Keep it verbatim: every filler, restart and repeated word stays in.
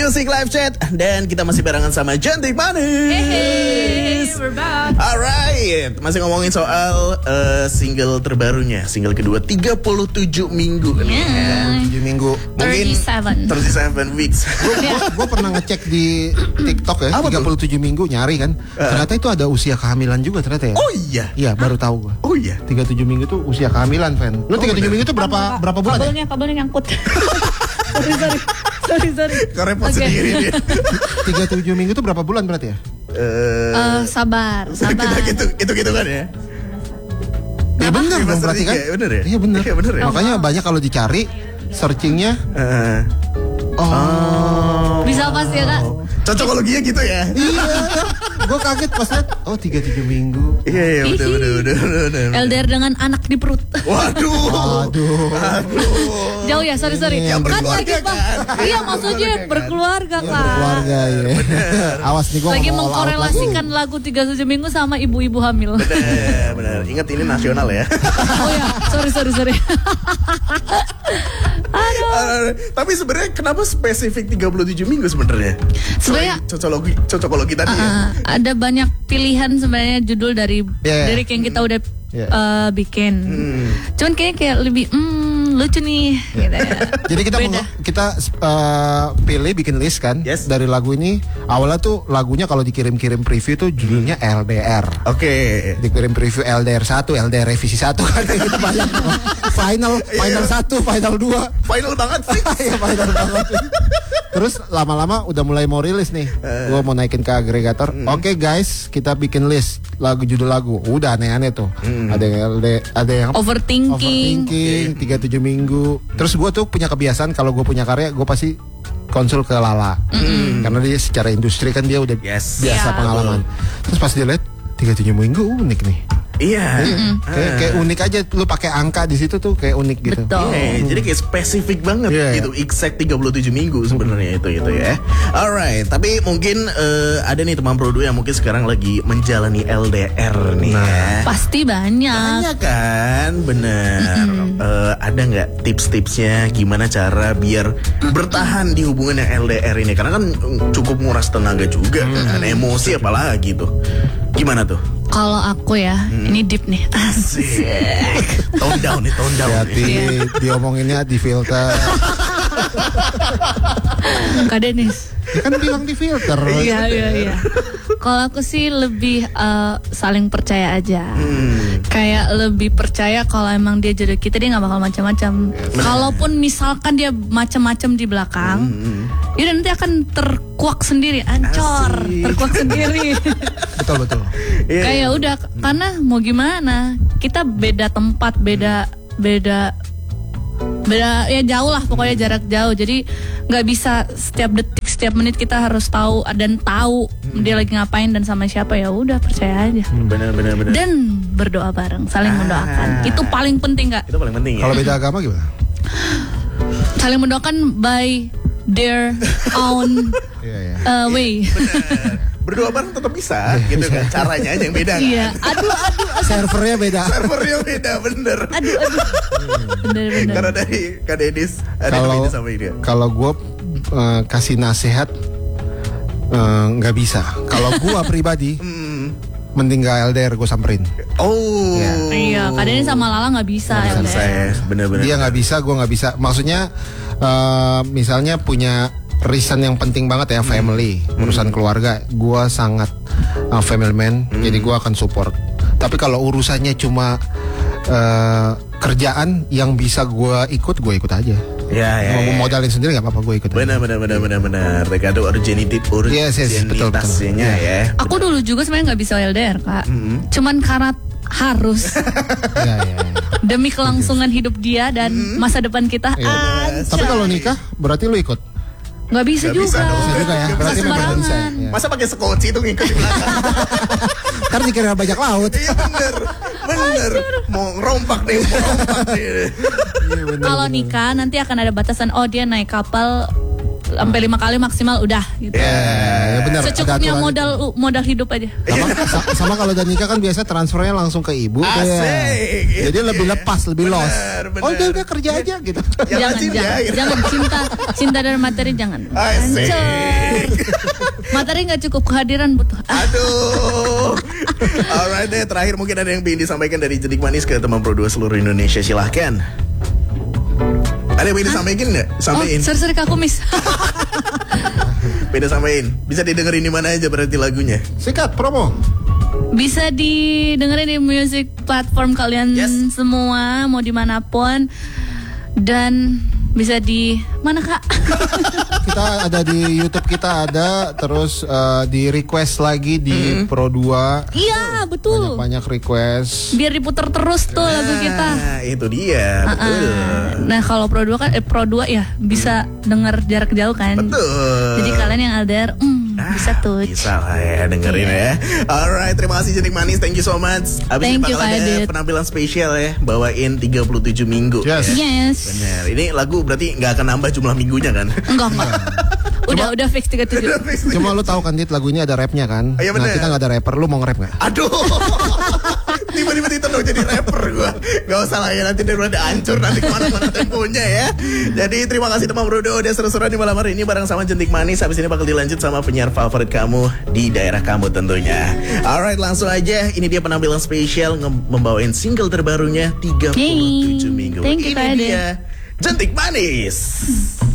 Music Live Chat. Dan kita masih barengan sama Cantik Manis. Hey, we're back. Alright, masih ngomongin soal uh, single terbarunya, single kedua tiga puluh tujuh minggu nih Yeah. ya. tujuh minggu. Mungkin thirty-seven. tiga puluh tujuh weeks. Gue pernah ngecek di TikTok ya, Apa tiga puluh tujuh minggu nyari kan. Ternyata itu ada usia kehamilan juga ternyata ya. Oh iya. Iya, baru tahu gue. Oh iya. tiga puluh tujuh minggu tuh usia kehamilan, Fan. Lu tiga puluh tujuh minggu tuh berapa berapa bulan ya? Kabelnya, kabelnya nyangkut. sorry, sorry, sorry, sorry. Kau repot Oke. sendiri dia. tiga puluh tujuh minggu tuh berapa bulan berarti ya? Eh, Eh, sabar, sabar. kita gitu, itu gitu kan ya. Ya benar dong berarti kan? Iya bener ya. Iya benar. Iya bener ya. Makanya banyak kalau dicari searchingnya. Eh, Oh. Bisa pasti ya kak? cocokologinya gitu ya. Iya. Gue kaget pas liat. Oh tiga puluh tujuh minggu. Iya iya bener Hihi. bener bener bener. L D R dengan anak di perut. Waduh. Aduh. Aduh. Jauh ya, sorry sorry. Ini yang Kan berkeluarga lagi pak. kan? Iya maksudnya berkeluarga kak. Keluarga ya. Awas nih gue Lagi mengkorelasikan lagu tiga puluh tujuh minggu sama ibu-ibu hamil. Bener bener. Ingat ini nasional ya. Oh ya, sorry sorry sorry. Aduh. Uh, tapi sebenarnya kenapa spesifik tiga puluh tujuh minggu sebenarnya? Sebenarnya- Selain cocokologi cocokologi tadi ya. Uh, ada banyak pilihan sebenarnya judul dari Yeah. lirik yang kita udah Yeah. uh, bikin. Hmm. Cuman kayaknya kayak lebih hmm, lucu nih. Gitu ya. Jadi kita Beda. mau, kita uh, pilih bikin list kan Yes. dari lagu ini. Awalnya tuh lagunya kalau dikirim-kirim preview tuh judulnya L D R. Oke. Dikirim preview L D R satu, L D R revisi satu kan kayak gitu banyak. Final, final satu, final dua. Final banget sih. Iya final banget. Terus lama-lama udah mulai mau rilis nih. Gua mau naikin ke agregator. Oke guys, kita bikin list lagu judul lagu. Udah aneh-aneh tuh. Ada yang L D, ada yang Overthinking. overthinking, tiga puluh tujuh minggu. Terus gue tuh punya kebiasaan kalau gue punya karya, gue pasti konsul ke Lala. Karena dia secara industri kan dia udah Yes. biasa Iya. pengalaman. Terus pas dilihat tiga puluh tujuh minggu unik nih. Iya. Kayak, kayak unik aja, lu pakai angka di situ tuh kayak unik gitu. Betul. Iya, jadi kayak spesifik banget Iya, gitu, exact tiga puluh tujuh minggu sebenarnya itu itu ya. Alright, tapi mungkin eh, ada nih teman produ yang mungkin sekarang lagi menjalani L D R nih ya. Pasti banyak. Banyak kan, bener. Eh, ada nggak tips-tipsnya gimana cara biar bertahan di hubungan yang L D R ini? Karena kan mm, cukup nguras tenaga juga, kan emosi apalagi tuh. Gimana tuh? Kalau aku ya, ini deep nih. Asik. Tone down nih, tone down. Hati-hati Iya. diomonginnya di filter. Kak Denis. Dia kan bilang di filter. Iya iya iya. Kalau aku sih lebih eh, saling percaya aja. Hmm. Kayak lebih percaya kalau emang dia jodoh kita, dia nggak bakal macam-macam. Kalaupun misalkan dia macam-macam di belakang, ya nanti akan terkuak sendiri, ancor, Asik. terkuak sendiri. Betul betul. Iya. Kayak udah, karena mau gimana? Kita beda tempat, beda beda beda ya jauh lah pokoknya, jarak jauh. Jadi nggak bisa setiap detik setiap menit kita harus tahu dan tahu dia lagi ngapain dan sama siapa. Ya udah percaya aja Bener bener bener. dan berdoa bareng, saling mendoakan. Itu paling penting kak. Itu paling penting ya. Kalau beda agama gimana? Saling mendoakan by their own Iya iya. uh, way. Bener. Berdoa bareng tetap bisa, gitu kan. Caranya aja yang beda kan. Iya. Aduh aduh Servernya beda. Servernya beda, bener. aduh aduh. Bener bener. Karena dari Kak Denis ada yang Kalau beda sama dia. kalau gue uh, kasih nasihat uh, nggak bisa. Kalau gue pribadi Hmm. mending gak L D R gue samperin. Oh. Iya, kadang sama Lala nggak bisa ya. Bisa saya, bener-bener. Dia nggak bisa, gue nggak bisa. Maksudnya uh, misalnya punya reason yang penting banget ya, family, urusan keluarga. Gue sangat uh, family man, jadi gue akan support. Tapi kalau urusannya cuma uh, kerjaan yang bisa gue ikut, gue ikut aja. Ya, ya, Mau ya. modalin sendiri nggak apa-apa, gue ikut. aja. Benar, benar, benar, benar, benar. Tergantung urgenity, Yes, yes, betul, betul. urgenitasnya ya. Aku dulu juga sebenarnya nggak bisa L D R kak. Cuman karena harus Ya, ya, ya. demi kelangsungan hidup dia dan masa depan kita. Iya. Anjay. Tapi kalau nikah berarti lu ikut. nggak bisa Nggak juga. bisa dong. Bisa juga ya. Nggak Berarti bisa memang bisa. sembarangan. Ya. Masa pakai sekoci itu ngikut di belakang? Ntar dikira bajak laut. Iya bener, bener. Mau ngerompak nih, mau ngerompak nih. Iya, bener, Kalau bener. nikah nanti akan ada batasan. Oh dia naik kapal sampai lima kali maksimal udah gitu. Ya, ya benar. Secukupnya modal modal hidup aja. Sama, sa- sama kalau udah nikah kan biasa transfernya langsung ke ibu. Asik. Ya. Jadi lebih lepas, lebih los. bener. Oh udah udah kerja aja gitu. Yang jangan rajin jangan, ya, gitu. jangan cinta cinta dan materi jangan. Asik. Hancur. Materi nggak cukup, kehadiran butuh. Aduh. Alright deh, terakhir mungkin ada yang ingin disampaikan dari Jentik Manis ke teman Pro dua seluruh Indonesia, silahkan. Ada yang ingin disampaikan nggak? Oh, Sampaikan. sorry sorry aku miss. Beda sampein. Bisa didengerin di mana aja berarti lagunya? Sikat promo. Bisa didengerin di music platform kalian Yes. semua, mau dimanapun. Dan bisa di mana kak? Kita ada di YouTube, kita ada terus eh, di request lagi di Pro dua. Iya betul. Banyak request. Biar diputer terus tuh lagu kita. Nah, itu dia. Betul. Ah, nah kalau Pro dua kan eh, Pro dua ya bisa denger jarak jauh kan. Betul. Jadi kalian yang L D R hmm, Ah, bisa tuh. Bisa lah ya dengerin ya. Alright, terima kasih Jentik Manis. Thank you so much. Abis Thank ini you, bakal Kak ada Adit. penampilan spesial ya, bawain tiga puluh tujuh minggu. Yes. Yes. Bener. Ini lagu berarti nggak akan nambah jumlah minggunya kan? Enggak enggak. Udah udah fix tiga puluh tujuh. Cuma lu tahu kan Dit, lagu ini ada rapnya kan? Iya, Nah bener. kita nggak ada rapper, lu mau nge-rap nggak? Aduh. Tiba-tiba ditendang jadi rapper gue. Gak usah lah ya, nanti dia udah hancur nanti kemana-mana temponya ya. Jadi terima kasih teman Brodo udah seru-seruan di malam hari ini bareng sama Jentik Manis. Habis ini bakal dilanjut sama penyiar favorit kamu di daerah kamu tentunya. Alright, langsung aja. Ini dia penampilan spesial nge- membawain single terbarunya tiga puluh tujuh Yay. minggu. Thank you, Ini Kak Ade. dia Jentik Manis.